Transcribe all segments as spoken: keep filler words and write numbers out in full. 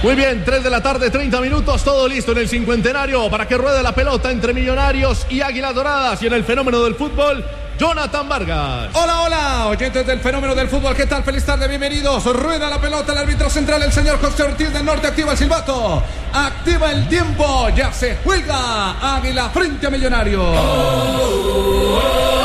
Muy bien, tres de la tarde, treinta minutos, todo listo en el cincuentenario para que ruede la pelota entre Millonarios y Águilas Doradas. Y en el fenómeno del fútbol, Jonathan Vargas. Hola, hola, oyentes del fenómeno del fútbol, ¿qué tal? Feliz tarde, bienvenidos. Rueda la pelota, el árbitro central, el señor José Ortiz del Norte, activa el silbato, activa el tiempo, ya se juega Águila frente a Millonarios. Oh, oh, oh.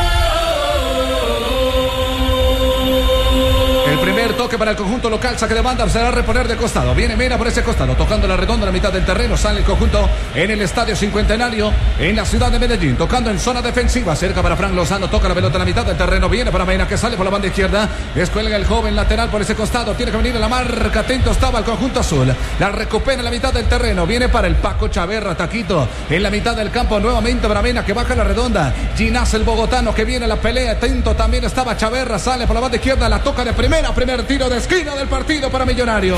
El primer toque para el conjunto local, saque de banda, se va a reponer de costado. Viene Mena por ese costado, tocando la redonda a la mitad del terreno. Sale el conjunto en el Estadio Cincuentenario, en la ciudad de Medellín, tocando en zona defensiva. Cerca para Frank Lozano, toca la pelota a la mitad del terreno. Viene para Mena, que sale por la banda izquierda. Descuelga el joven lateral por ese costado. Tiene que venir a la marca. Atento estaba el conjunto azul. La recupera en la mitad del terreno. Viene para el Paco Chaverra, Taquito. En la mitad del campo, nuevamente para Mena, que baja la redonda. Ginás, el bogotano, que viene a la pelea. Atento también estaba Chaverra. Sale por la banda izquierda. La toca de primera. Primer tiro de esquina del partido para Millonarios.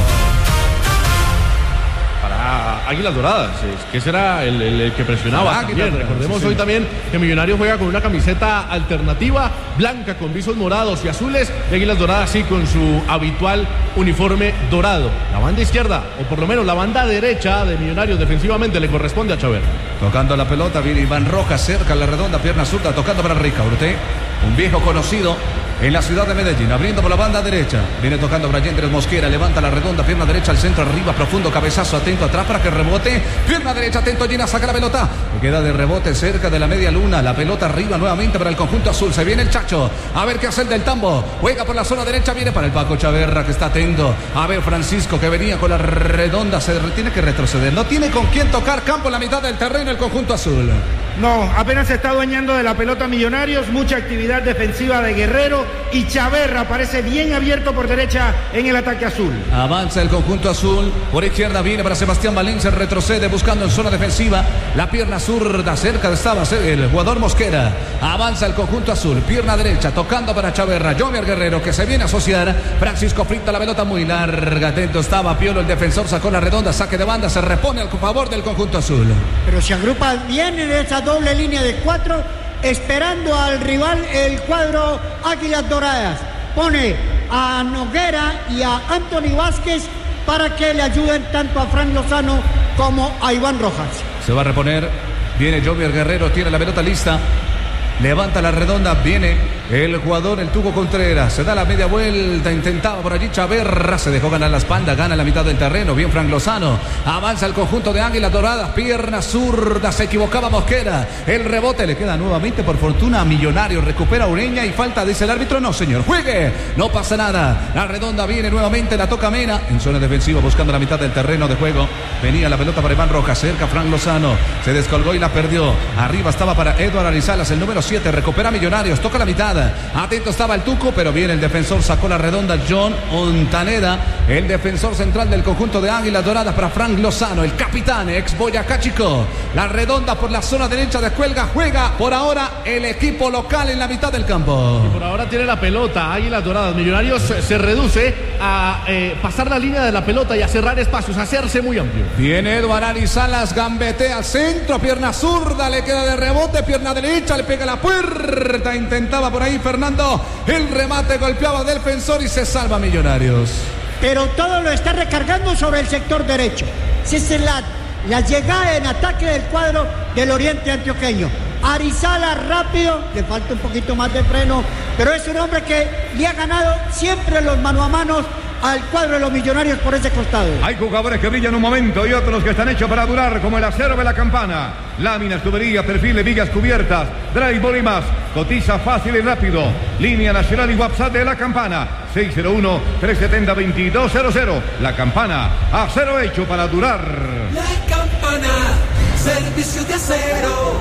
Para Águilas Doradas, que será el, el, el que presionaba también. Recordemos sí, hoy sí. también que Millonarios juega con una camiseta alternativa, blanca con visos morados y azules, y Águilas Doradas sí con su habitual uniforme dorado. La banda izquierda, o por lo menos la banda derecha de Millonarios defensivamente le corresponde a Chaverra. Tocando la pelota, viene Iván Rojas cerca, la redonda, pierna zurda, tocando para Ricaurte, un viejo conocido en la ciudad de Medellín, abriendo por la banda derecha. Viene tocando Brian Andrés Mosquera, levanta la redonda, pierna derecha al centro, arriba, profundo, cabezazo, atento atrás para que rebote. Pierna derecha, atento, Gina, saca la pelota. Queda de rebote cerca de la media luna. La pelota arriba nuevamente para el conjunto azul. Se viene el Chacho. A ver qué hace el del Tambo. Juega por la zona derecha, viene para el Paco Chaverra, que está atento. A ver, Francisco, que venía con la redonda, se tiene que retroceder. No tiene con quién tocar campo en la mitad del terreno el conjunto azul. No, apenas se está adueñando de la pelota Millonarios, mucha actividad defensiva de Guerrero y Chaverra aparece bien abierto por derecha en el ataque azul. Avanza el conjunto azul, por izquierda viene para Sebastián Valencia, retrocede buscando en zona defensiva, la pierna zurda, cerca estaba el jugador Mosquera. Avanza el conjunto azul, pierna derecha, tocando para Chaverra, Jomer Guerrero, que se viene a asociar. Francisco frita la pelota muy larga, atento estaba Piolo, el defensor sacó la redonda, saque de banda, se repone al favor del conjunto azul. Pero se agrupa bien en esa doble línea de cuatro, esperando al rival el cuadro Águilas Doradas. Pone a Noguera y a Anthony Vázquez para que le ayuden tanto a Fran Lozano como a Iván Rojas. Se va a reponer, viene Jovier Guerrero, tiene la pelota lista. Levanta la redonda, viene el jugador, el Tuco Contreras, se da la media vuelta, intentaba por allí Chaverra, se dejó ganar la espalda, gana la mitad del terreno, bien Frank Lozano, avanza el conjunto de Águilas Doradas, pierna zurda, se equivocaba Mosquera, el rebote le queda nuevamente por fortuna a Millonarios, recupera Ureña y falta, dice el árbitro, no señor, juegue, no pasa nada, la redonda viene nuevamente, la toca Mena, en zona defensiva buscando la mitad del terreno de juego, venía la pelota para Iván Rojas, cerca Frank Lozano, se descolgó y la perdió, arriba estaba para Eduardo Arizalas, el número siete, recupera Millonarios, toca la mitad, atento estaba el Tuco, pero viene el defensor, sacó la redonda John Ontaneda, el defensor central del conjunto de Águilas Doradas para Frank Lozano, el capitán, ex Boyacá Chico, la redonda por la zona derecha de Cuelga, juega por ahora el equipo local en la mitad del campo. Y por ahora tiene la pelota, Águilas Doradas, Millonarios se reduce a eh, pasar la línea de la pelota y a cerrar espacios, a hacerse muy amplio. Viene Eduardo Arizalas, gambetea al centro, pierna zurda, le queda de rebote, pierna derecha, le pega la puerta, intentaba por ahí Fernando, el remate golpeaba al defensor y se salva Millonarios. Pero todo lo está recargando sobre el sector derecho. Si es la, la llegada en ataque del cuadro del Oriente Antioqueño. Arizala rápido, le falta un poquito más de freno, pero es un hombre que le ha ganado siempre los mano a mano al cuadro de los Millonarios por ese costado. Hay jugadores que brillan un momento y otros que están hechos para durar, como el acero de la campana. Láminas, tuberías, perfiles, vigas cubiertas, drywall y más. Cotiza fácil y rápido. Línea nacional y WhatsApp de la campana. seis cero uno, tres siete cero, dos dos cero cero. La campana, acero hecho para durar. La campana, servicio de acero.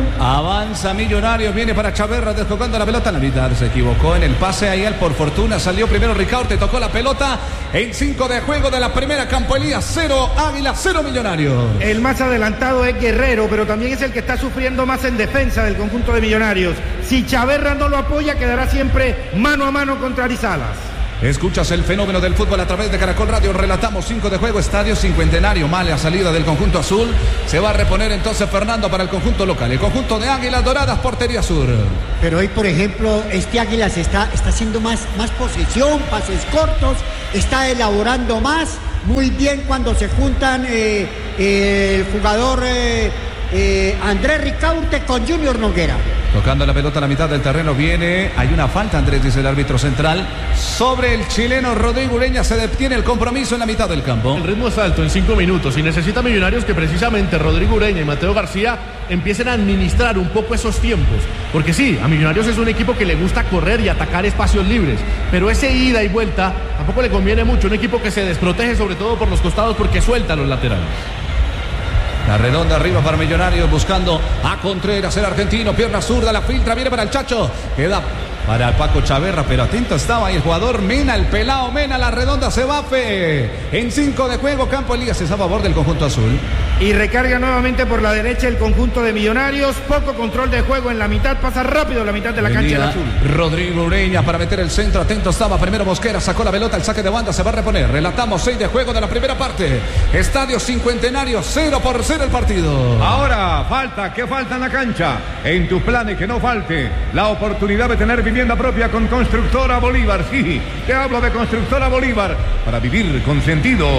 Avanza Millonarios, viene para Chaverra, descolgando la pelota en la mitad, se equivocó en el pase ahí, él por fortuna salió primero Ricaurte, tocó la pelota en cinco de juego de la primera campanilla, cero Águila, cero Millonarios. El más adelantado es Guerrero, pero también es el que está sufriendo más en defensa del conjunto de Millonarios. Si Chaverra no lo apoya, quedará siempre mano a mano contra Arizalas. Escuchas el fenómeno del fútbol a través de Caracol Radio. Relatamos cinco de juego, Estadio Cincuentenario. Mala salida del conjunto azul. Se va a reponer entonces Fernando para el conjunto local. El conjunto de Águilas Doradas, portería sur. Pero hoy, por ejemplo, este Águilas está, está haciendo más, más posesión, pases cortos, está elaborando más. muy bien cuando se juntan eh, eh, el jugador eh, eh, Andrés Ricaurte con Junior Noguera. Tocando la pelota a la mitad del terreno viene, hay una falta, Andrés, dice el árbitro central, sobre el chileno Rodrigo Ureña. Se detiene el compromiso en la mitad del campo. El ritmo es alto en cinco minutos y necesita Millonarios que precisamente Rodrigo Ureña y Mateo García empiecen a administrar un poco esos tiempos, porque sí, a Millonarios es un equipo que le gusta correr y atacar espacios libres, pero ese ida y vuelta tampoco le conviene mucho, un equipo que se desprotege sobre todo por los costados porque suelta a los laterales. La redonda arriba para Millonarios buscando a Contreras, el argentino, pierna zurda, la filtra, viene para el Chacho, queda para Paco Chaverra, pero atento estaba ahí el jugador Mena, el pelao Mena, la redonda se va fe. En cinco de juego, Campo Elías es a favor del conjunto azul. Y recarga nuevamente por la derecha el conjunto de Millonarios, poco control de juego en la mitad, pasa rápido la mitad de la Venía cancha del azul. Rodrigo Ureña para meter el centro, atento estaba, primero Mosquera, sacó la pelota, el saque de banda, se va a reponer. Relatamos seis de juego de la primera parte. Estadio Cincuentenario, cero por cero el partido. Ahora, falta, ¿qué falta en la cancha? En tus planes que no falte la oportunidad de tener vivienda propia con Constructora Bolívar. Sí, te hablo de Constructora Bolívar para vivir con sentido.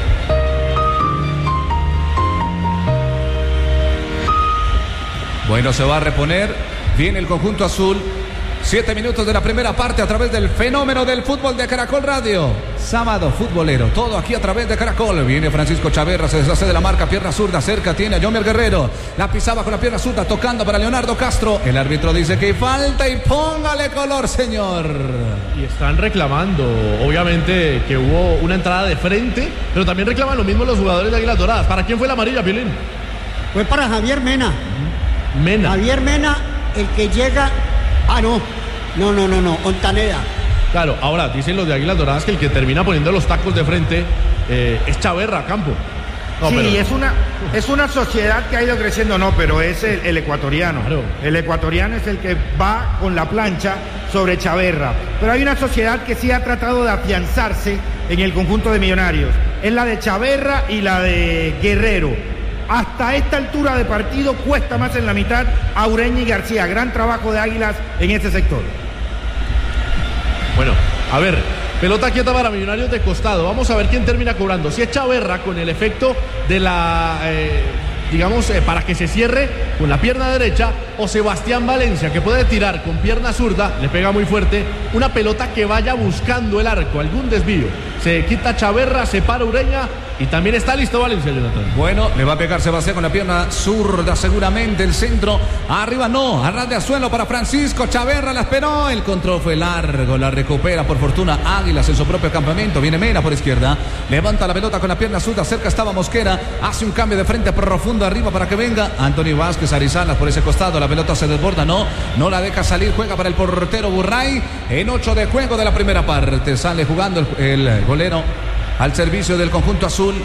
Bueno, se va a reponer. Viene el conjunto azul. Siete minutos de la primera parte a través del fenómeno del fútbol de Caracol Radio. Sábado futbolero, todo aquí a través de Caracol. Viene Francisco Chaverra, se deshace de la marca, pierna zurda, cerca tiene a Yomer Guerrero. La pisaba con la pierna zurda, tocando para Leonardo Castro. El árbitro dice que falta y póngale color, señor. Y están reclamando, obviamente, que hubo una entrada de frente, pero también reclaman lo mismo los jugadores de Águilas Doradas. ¿Para quién fue la amarilla, Piolín? Fue para Javier Mena. Mena. Javier Mena, el que llega... Ah, no, no, no, no, no, Ontaneda. Claro, ahora dicen los de Águilas Doradas que el que termina poniendo los tacos de frente eh, es Chaverra, Campo. No, sí, pero... es, una, es una sociedad que ha ido creciendo, no, pero es el, el ecuatoriano. Claro. El ecuatoriano es el que va con la plancha sobre Chaverra. Pero hay una sociedad que sí ha tratado de afianzarse en el conjunto de Millonarios. Es la de Chaverra y la de Guerrero. Hasta esta altura de partido cuesta más en la mitad a Ureña y García. Gran trabajo de Águilas en este sector. Bueno, a ver, pelota quieta para Millonarios de costado. Vamos a ver quién termina cobrando. Si es Chaverra con el efecto de la... Eh, digamos, eh, para que se cierre con la pierna derecha, o Sebastián Valencia, que puede tirar con pierna zurda, le pega muy fuerte, una pelota que vaya buscando el arco, algún desvío. Se quita Chaverra, se para Ureña y también está listo Valencia, Jonathan. Bueno, le va a pegar Sebastián con la pierna zurda, seguramente el centro. Arriba no, a ras de suelo para Francisco Chaverra, la esperó. El control fue largo, la recupera por fortuna Águilas en su propio campamento. Viene Mena por izquierda, levanta la pelota con la pierna zurda, cerca estaba Mosquera, hace un cambio de frente profundo arriba para que venga Antonio Vázquez, Arizalas por ese costado. La pelota se desborda, no, no la deja salir, juega para el portero Burray. En ocho de juego de la primera parte, sale jugando el, el golero al servicio del conjunto azul.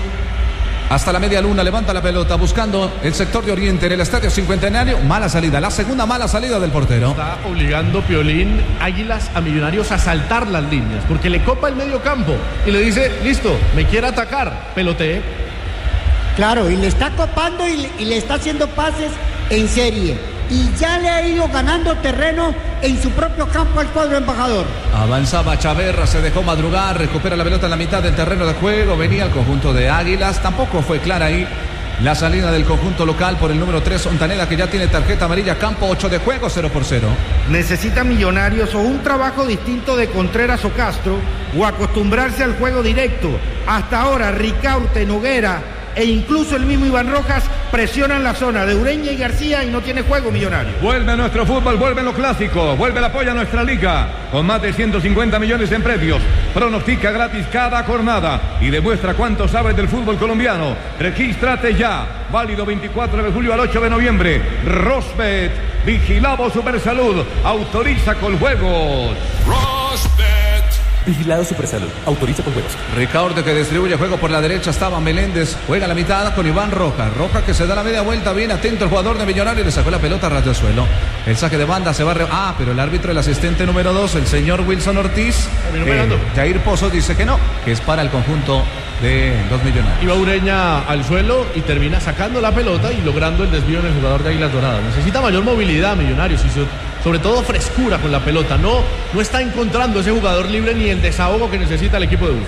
Hasta la media luna, levanta la pelota buscando el sector de oriente en el Estadio Cincuentenario. Mala salida, la segunda mala salida del portero. Está obligando Piolín Águilas a Millonarios a saltar las líneas, porque le copa el medio campo y le dice, listo, me quiere atacar, pelotee. Claro, y le está copando y le, y le está haciendo pases en serie. Y ya le ha ido ganando terreno en su propio campo al cuadro embajador. Avanzaba Chaverra, se dejó madrugar, recupera la pelota en la mitad del terreno de juego. Venía el conjunto de Águilas, tampoco fue clara ahí la salida del conjunto local por el número tres, Ontaneda, que ya tiene tarjeta amarilla. Campo, ocho de juego, cero por cero. Necesita Millonarios o un trabajo distinto de Contreras o Castro, o acostumbrarse al juego directo. Hasta ahora Ricaurte, Noguera e incluso el mismo Iván Rojas presionan la zona de Ureña y García y no tiene juego Millonario. Vuelve nuestro fútbol, vuelve lo clásico, vuelve el apoyo a nuestra liga con más de ciento cincuenta millones en premios. Pronostica gratis cada jornada y demuestra cuánto sabes del fútbol colombiano. Regístrate ya, válido veinticuatro de julio al ocho de noviembre. Rosbet, vigilado Supersalud, autoriza con juegos. Rosbet. Vigilado Supersalud. Autoriza con juegos. Ricaurte que distribuye juego por la derecha. Estaba Meléndez. Juega la mitad con Iván Rojas. Rojas que se da la media vuelta. Bien atento el jugador de Millonarios. Le sacó la pelota a ras del suelo. El saque de banda se va a... Re... Ah, pero el árbitro, el asistente número dos, el señor Wilson Ortiz. Eh, Jair Pozo dice que no, que es para el conjunto de los Millonarios. Iba Ureña al suelo y termina sacando la pelota y logrando el desvío en el jugador de Águilas Doradas. Necesita mayor movilidad Millonarios y sobre todo frescura con la pelota. No, no está encontrando ese jugador libre ni el desahogo que necesita el equipo de Bustos.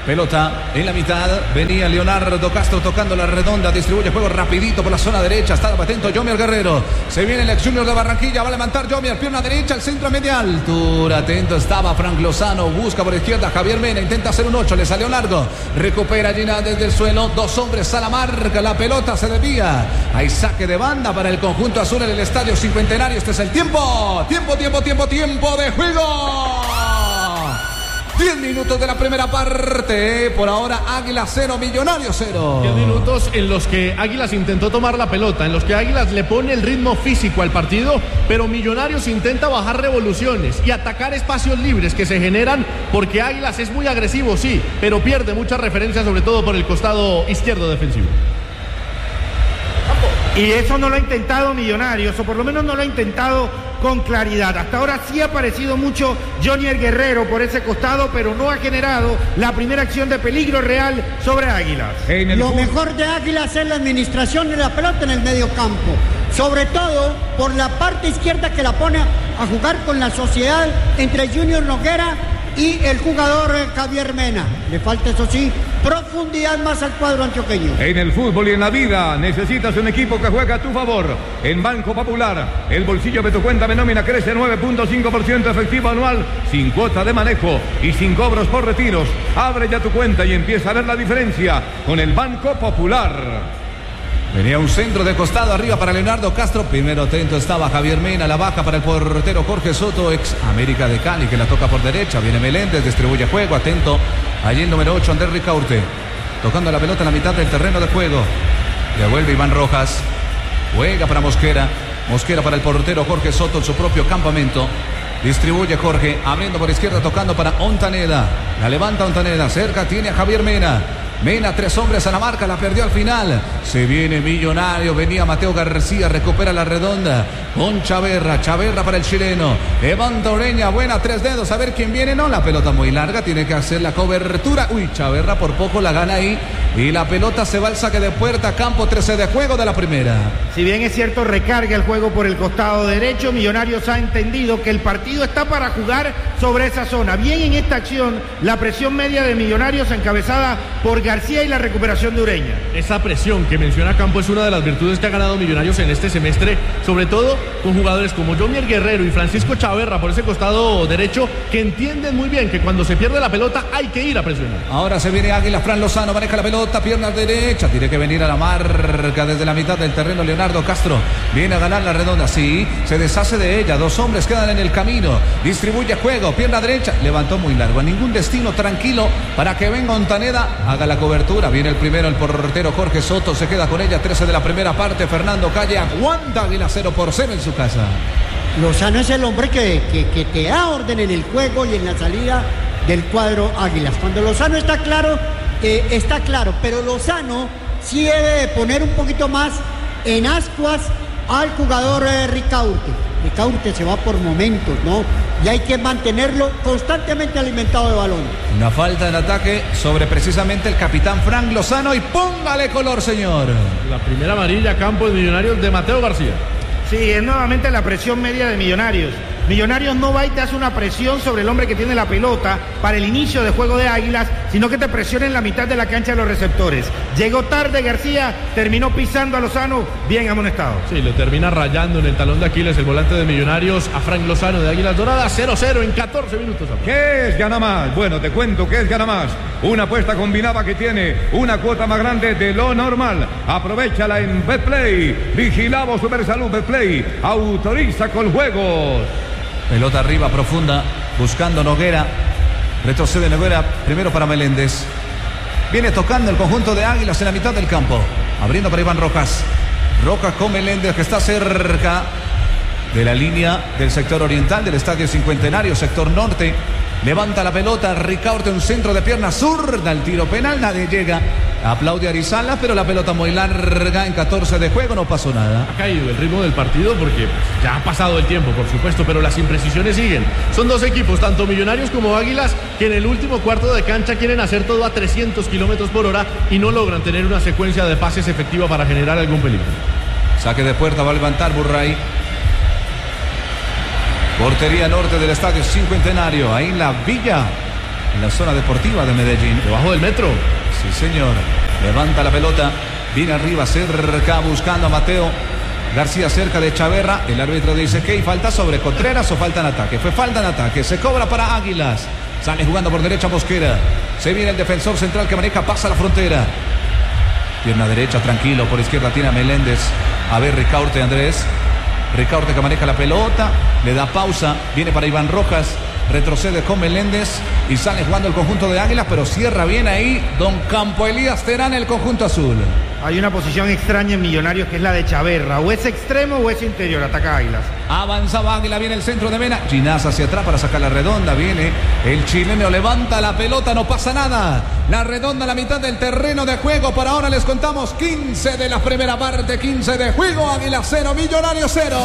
Pelota en la mitad, venía Leonardo Castro tocando la redonda, distribuye juego rapidito por la zona derecha, está atento Yomier Guerrero, se viene el ex Junior de Barranquilla, va a levantar Yomier, pierna derecha, al centro a media altura, atento estaba Frank Lozano, busca por izquierda Javier Mena, intenta hacer un ocho, le salió largo, recupera Gina desde el suelo, dos hombres a la marca, la pelota se desvía, hay saque de banda para el conjunto azul en el Estadio Cincuentenario, este es el tiempo, tiempo, tiempo, tiempo, tiempo de juego. diez minutos de la primera parte. Por ahora Águila cero, Millonarios cero. diez minutos en los que Águilas intentó tomar la pelota, en los que Águilas le pone el ritmo físico al partido, pero Millonarios intenta bajar revoluciones y atacar espacios libres que se generan porque Águilas es muy agresivo, sí, pero pierde muchas referencias, sobre todo por el costado izquierdo defensivo. Y eso no lo ha intentado Millonarios, o por lo menos no lo ha intentado con claridad. Hasta ahora sí ha aparecido mucho Yomier Guerrero por ese costado, pero no ha generado la primera acción de peligro real sobre Águilas. Lo mejor de Águilas es la administración de la pelota en el medio campo, sobre todo por la parte izquierda que la pone a jugar con la sociedad entre Junior Noguera y el jugador Javier Mena. Le falta, eso sí, profundidad más al cuadro antioqueño. En el fútbol y en la vida necesitas un equipo que juegue a tu favor. En Banco Popular, el bolsillo de tu cuenta de nómina crece nueve punto cinco por ciento efectivo anual, sin cuota de manejo y sin cobros por retiros. Abre ya tu cuenta y empieza a ver la diferencia con el Banco Popular. Venía un centro de costado arriba para Leonardo Castro. Primero atento estaba Javier Mena. La baja para el portero Jorge Soto, ex América de Cali, que la toca por derecha. Viene Meléndez, distribuye juego. Atento allí el número ocho, Andrés Ricaurte. Tocando la pelota en la mitad del terreno de juego. Devuelve Iván Rojas. Juega para Mosquera. Mosquera para el portero Jorge Soto en su propio campamento. Distribuye Jorge. Abriendo por izquierda, tocando para Ontaneda. La levanta Ontaneda. Cerca tiene a Javier Mena. Mena, tres hombres a la marca, la perdió al final. Se viene Millonario, venía Mateo García, recupera la redonda con Chaverra, Chaverra para el chileno. Levanta Oreña, buena, tres dedos, a ver quién viene. No, la pelota muy larga, tiene que hacer la cobertura. Uy, Chaverra por poco la gana ahí. Y la pelota se va al saque de puerta, campo trece de juego de la primera. Si bien es cierto, recarga el juego por el costado derecho, Millonarios ha entendido que el partido está para jugar sobre esa zona. Bien en esta acción, la presión media de Millonarios encabezada por García y la recuperación de Ureña. Esa presión que menciona Campo es una de las virtudes que ha ganado Millonarios en este semestre, sobre todo con jugadores como Yomier Guerrero y Francisco Chaverra por ese costado derecho, que entienden muy bien que cuando se pierde la pelota hay que ir a presionar. Ahora se viene Águila, Fran Lozano maneja la pelota, pierna derecha, tiene que venir a la marca desde la mitad del terreno Leonardo Castro, viene a ganar la redonda, sí, se deshace de ella, dos hombres quedan en el camino, distribuye juego, pierna derecha, levantó muy largo, a ningún destino, tranquilo, para que venga Ontaneda, haga la cobertura, viene el primero, el portero Jorge Soto, se queda con ella, trece de la primera parte, Fernando Calle aguanta Águila cero por cero en su casa. Lozano es el hombre que, que, que te da orden en el juego y en la salida del cuadro Águilas. Cuando Lozano está claro, eh, está claro, pero Lozano sí debe poner un poquito más en ascuas al jugador eh, Ricaurte. Ricaurte se va por momentos, ¿no? Y hay que mantenerlo constantemente alimentado de balón. Una falta en ataque sobre precisamente el capitán Frank Lozano y póngale color, señor. La primera amarilla, Campo de Millonarios de Mateo García. Sí, es nuevamente la presión media de Millonarios. Millonarios no va y te hace una presión sobre el hombre que tiene la pelota para el inicio de juego de Águilas, sino que te presiona en la mitad de la cancha de los receptores. Llegó tarde García, terminó pisando a Lozano, bien amonestado. Sí, lo termina rayando en el talón de Aquiles el volante de Millonarios a Frank Lozano de Águilas Doradas, cero cero en catorce minutos. ¿Qué es Gana Más? Bueno, te cuento que es Gana Más. Una apuesta combinada que tiene una cuota más grande de lo normal. Aprovéchala en Betplay. Vigilamos Supersalud Betplay. Autoriza con juegos. Pelota arriba, profunda, buscando Noguera. Retrocede Noguera, primero para Meléndez. Viene tocando el conjunto de Águilas en la mitad del campo. Abriendo para Iván Rojas. Rojas con Meléndez, que está cerca de la línea del sector oriental del Estadio Cincuentenario, sector norte. Levanta la pelota, Ricaurte, un centro de pierna zurda, el tiro penal, nadie llega. Aplaude Arizala, pero la pelota muy larga, en catorce de juego no pasó nada. Ha caído el ritmo del partido porque pues, ya ha pasado el tiempo, por supuesto, pero las imprecisiones siguen. Son dos equipos, tanto Millonarios como Águilas, que en el último cuarto de cancha quieren hacer todo a trescientos kilómetros por hora y no logran tener una secuencia de pases efectiva para generar algún peligro. Saque de puerta, va a levantar Burray. Portería norte del Estadio Cincuentenario, ahí en la Villa, en la zona deportiva de Medellín. Debajo del metro. Sí, señor. Levanta la pelota. Viene arriba, cerca, buscando a Mateo García cerca de Chaverra. El árbitro dice que hay falta sobre Contreras o falta en ataque. Fue falta en ataque. Se cobra para Águilas. Sale jugando por derecha Mosquera. Se viene el defensor central que maneja, pasa la frontera. Pierna derecha, tranquilo. Por izquierda tiene a Meléndez. A ver, Ricaurte, Andrés. Ricaurte que maneja la pelota. Le da pausa. Viene para Iván Rojas. Retrocede con Meléndez. Y sale jugando el conjunto de Águilas. Pero cierra bien ahí don Campo Elías Terán, el conjunto azul. Hay una posición extraña en Millonarios que es la de Chaverra. O es extremo o es interior. Ataca Águilas. Avanzaba Águila, viene el centro de Mena. Ginás hacia atrás para sacar la redonda. Viene el chileno, levanta la pelota, no pasa nada. La redonda a la mitad del terreno de juego. Por ahora les contamos quince de la primera parte, quince de juego. Águila cero, Millonarios cero.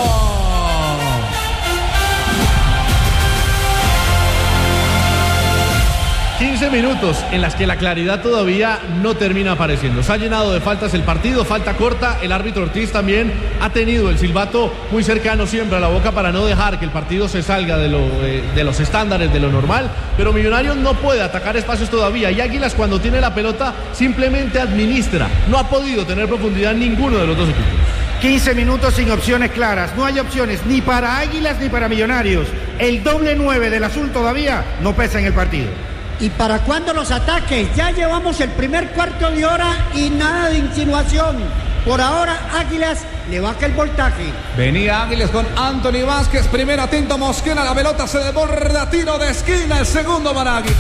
quince minutos en las que la claridad todavía no termina apareciendo. Se ha llenado de faltas el partido, falta corta. El árbitro Ortiz también ha tenido el silbato muy cercano siempre a la boca para no dejar que el partido se salga de, lo, eh, de los estándares, de lo normal. Pero Millonarios no puede atacar espacios todavía. Y Águilas, cuando tiene la pelota, simplemente administra. No ha podido tener profundidad ninguno de los dos equipos. quince minutos sin opciones claras. No hay opciones ni para Águilas ni para Millonarios. El doble nueve del azul todavía no pesa en el partido. ¿Y para cuándo los ataques? Ya llevamos el primer cuarto de hora y nada de insinuación. Por ahora, Águilas le baja el voltaje. Venía Águilas con Anthony Vázquez. Primero atento Mosquera. La pelota se desborda. Tiro de esquina. El segundo para Águilas.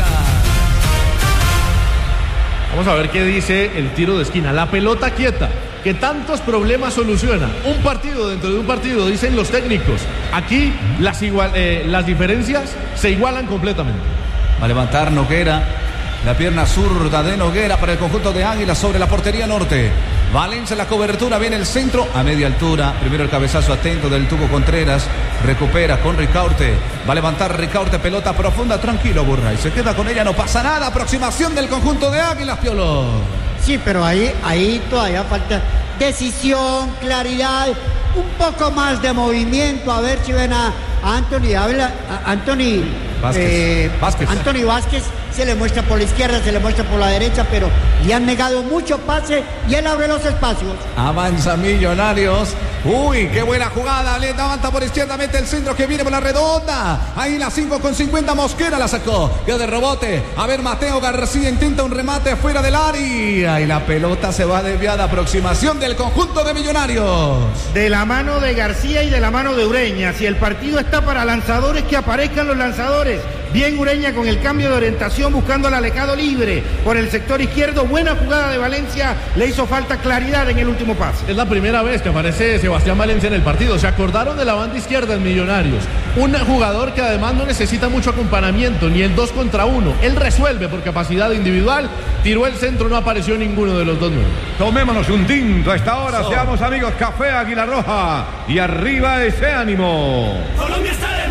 Vamos a ver qué dice el tiro de esquina. La pelota quieta, que tantos problemas soluciona. Un partido dentro de un partido, dicen los técnicos. Aquí las, igual, eh, las diferencias se igualan completamente. Va a levantar Noguera. La pierna zurda de Noguera para el conjunto de Águilas sobre la portería norte. Valencia la cobertura, viene el centro a media altura. Primero el cabezazo atento del Tuco Contreras. Recupera con Ricaurte. Va a levantar Ricaurte, pelota profunda. Tranquilo, Burray. Se queda con ella, no pasa nada. Aproximación del conjunto de Águilas, Piolo. Sí, pero ahí, ahí todavía falta decisión, claridad, un poco más de movimiento. A ver si ven a, a Anthony habla, a Anthony Vázquez. Eh, Vázquez. Anthony Vázquez se le muestra por la izquierda, se le muestra por la derecha, pero le han negado mucho pase y él abre los espacios. Avanza Millonarios. Uy, qué buena jugada. Le levanta por izquierda, mete el centro que viene por la redonda. Ahí la cinco con cincuenta. Mosquera la sacó. Queda de rebote. A ver, Mateo García intenta un remate fuera del área. Y la pelota se va desviada. Aproximación del conjunto de Millonarios. De la mano de García y de la mano de Ureña. Si el partido está para lanzadores, que aparezcan los lanzadores. Bien Ureña con el cambio de orientación, buscando al alejado libre por el sector izquierdo. Buena jugada de Valencia. Le hizo falta claridad en el último pase. Es la primera vez que aparece Sebastián Valencia en el partido. Se acordaron de la banda izquierda en Millonarios. Un jugador que además no necesita mucho acompañamiento, ni el dos contra uno. Él resuelve por capacidad individual. Tiró el centro, no apareció ninguno de los dos nuevos. Tomémonos un tinto a esta hora. So. Seamos amigos. Café Águila Roja. Y arriba ese ánimo. Colombia está